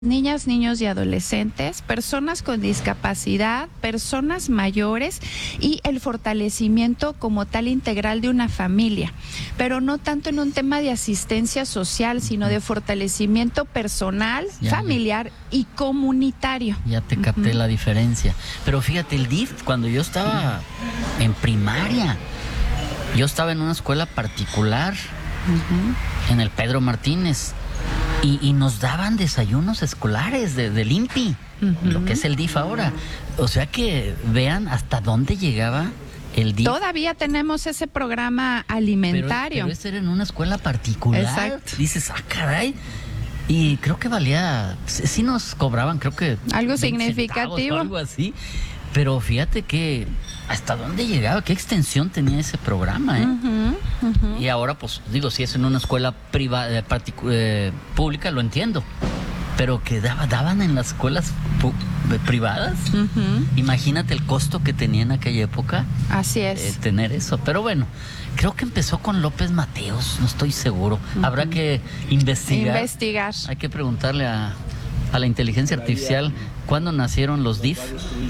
Niñas, niños y adolescentes, personas con discapacidad, personas mayores y el fortalecimiento como tal integral de una familia, pero no tanto en un tema de asistencia social, sino de fortalecimiento personal, familiar y comunitario. Ya te capté la diferencia. Pero fíjate, el DIF, cuando yo estaba en primaria, yo estaba en una escuela particular, en el Pedro Martínez. Y nos daban desayunos escolares del INPI, lo que es el DIF ahora. O sea que vean hasta dónde llegaba el DIF. Todavía tenemos ese programa alimentario. Pero ese era en una escuela particular. Exacto. Dices, caray. Y creo que valía, sí nos cobraban, creo que algo significativo. O algo así. Pero fíjate que hasta dónde llegaba, qué extensión tenía ese programa, ¿eh? Y ahora, pues, digo, si es en una escuela privada, pública, lo entiendo. Pero que daban en las escuelas privadas. Imagínate el costo que tenía en aquella época. Así es. Tener eso. Pero bueno, creo que empezó con López Mateos, no estoy seguro. Habrá que investigar. Hay que preguntarle a la inteligencia artificial cuándo nacieron los DIF.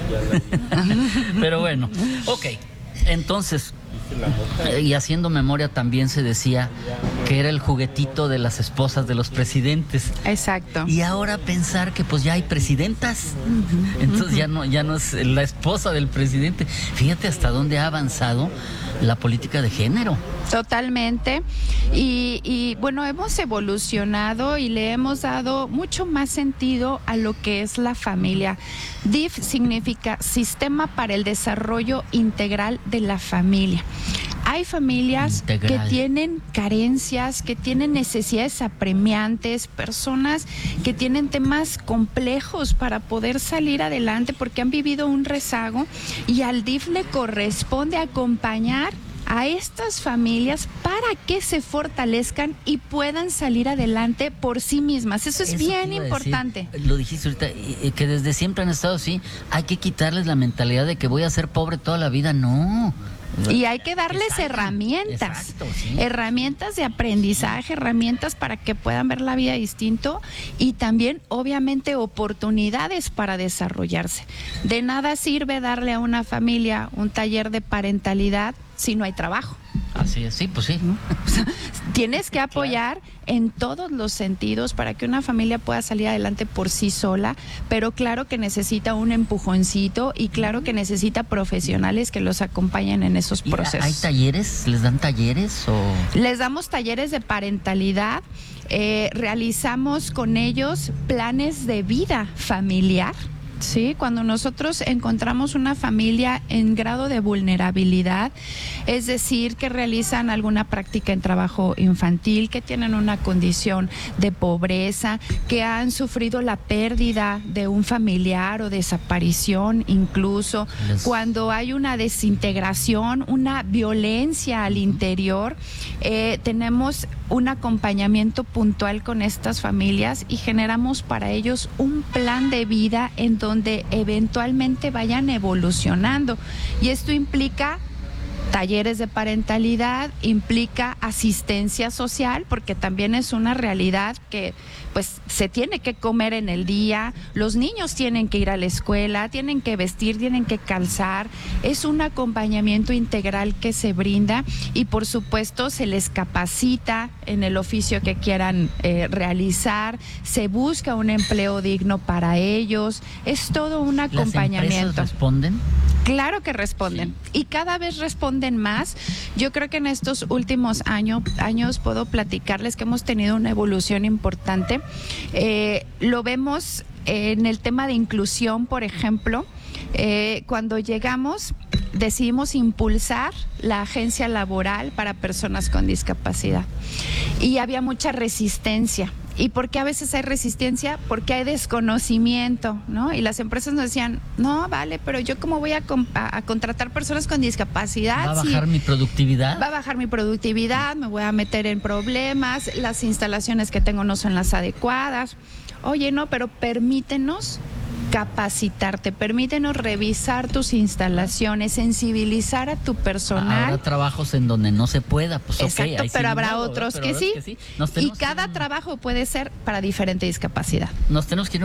Pero bueno, ok. Entonces, y haciendo memoria también se decía que era el juguetito de las esposas de los presidentes. Exacto. Y ahora pensar que pues ya hay presidentas. Entonces ya no es la esposa del presidente. Fíjate hasta dónde ha avanzado la política de género. Totalmente. Y bueno, hemos evolucionado y le hemos dado mucho más sentido a lo que es la familia. DIF significa Sistema para el Desarrollo Integral de la Familia. Hay familias que tienen carencias, que tienen necesidades apremiantes, personas que tienen temas complejos para poder salir adelante porque han vivido un rezago, y al DIF le corresponde acompañar a estas familias para que se fortalezcan y puedan salir adelante por sí mismas. Eso es bien importante. Lo dijiste ahorita, que desde siempre han estado así. Hay que quitarles la mentalidad de que voy a ser pobre toda la vida. No. Y hay que darles herramientas, herramientas de aprendizaje, herramientas para que puedan ver la vida distinto, y también obviamente oportunidades para desarrollarse. De nada sirve darle a una familia un taller de parentalidad si no hay trabajo. Así es, sí, pues sí. Tienes que apoyar en todos los sentidos para que una familia pueda salir adelante por sí sola, pero claro que necesita un empujoncito y claro que necesita profesionales que los acompañen en esos procesos. ¿Hay talleres? ¿Les dan talleres o...? Les damos talleres de parentalidad, realizamos con ellos planes de vida familiar. Sí, cuando nosotros encontramos una familia en grado de vulnerabilidad, es decir, que realizan alguna práctica en trabajo infantil, que tienen una condición de pobreza, que han sufrido la pérdida de un familiar o desaparición, incluso cuando hay una desintegración, una violencia al interior, tenemos un acompañamiento puntual con estas familias y generamos para ellos un plan de vida en donde eventualmente vayan evolucionando. Y esto implica talleres de parentalidad, implica asistencia social, porque también es una realidad que pues se tiene que comer en el día, los niños tienen que ir a la escuela, tienen que vestir, tienen que calzar, es un acompañamiento integral que se brinda, y por supuesto se les capacita en el oficio que quieran realizar, se busca un empleo digno para ellos, es todo un acompañamiento. ¿Las empresas responden? Claro que responden, y cada vez responden más. Yo creo que en estos últimos años puedo platicarles que hemos tenido una evolución importante. Lo vemos en el tema de inclusión, por ejemplo. Cuando llegamos, decidimos impulsar la agencia laboral para personas con discapacidad, y había mucha resistencia. ¿Y por qué a veces hay resistencia? Porque hay desconocimiento, ¿no? Y las empresas nos decían, no, vale, pero yo cómo voy a contratar personas con discapacidad. ¿Va a bajar mi productividad? Va a bajar mi productividad, me voy a meter en problemas, las instalaciones que tengo no son las adecuadas. Oye, no, pero permítenos capacitarte, permítenos revisar tus instalaciones, sensibilizar a tu personal. Habrá trabajos en donde no se pueda, pues exacto, pero habrá otros que sí. Y cada trabajo puede ser para diferente discapacidad. Nos tenemos que ir